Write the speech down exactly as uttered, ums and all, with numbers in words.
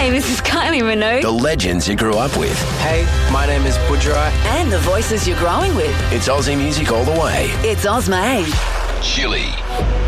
Hey, this is Kylie Minogue. The legends you grew up with. Hey, my name is Budrai. And the voices you're growing with. It's Aussie music all the way. It's Ozmade. Chili.